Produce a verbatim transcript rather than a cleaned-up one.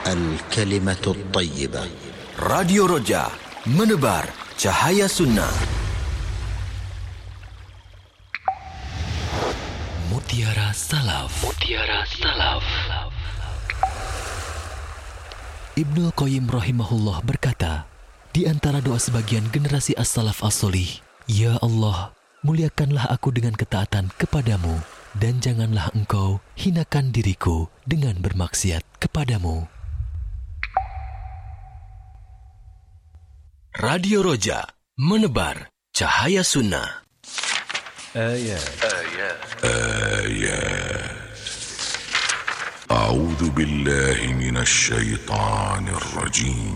الكلمة الطيبة. Radio Roja, menebar cahaya sunnah. Mutiara Salaf. Mutiara Salaf. Ibnul Qayyim rahimahullah berkata, di antara doa sebagian generasi as-salaf as-solih, Ya Allah, muliakanlah aku dengan ketaatan kepadamu, dan janganlah engkau hinakan diriku dengan bermaksiat kepadamu. Radio Roja, menebar cahaya sunnah. آيات آيات آيات أعوذ بالله من الشيطان الرجيم